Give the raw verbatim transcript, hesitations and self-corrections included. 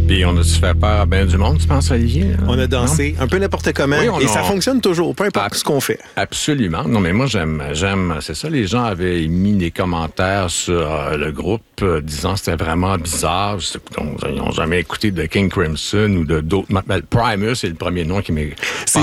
Puis on a-tu fait peur à bien du monde, tu penses, Olivier? On a dansé Non? un peu n'importe comment. Oui, on et a... ça fonctionne toujours, peu importe Ab- ce qu'on fait. Absolument. Non, mais moi, j'aime, j'aime, c'est ça, les gens avaient mis des commentaires sur euh, le groupe euh, disant que c'était vraiment bizarre. Ils n'ont jamais écouté de King Crimson ou de d'autres. Primus, c'est le premier nom qui m'est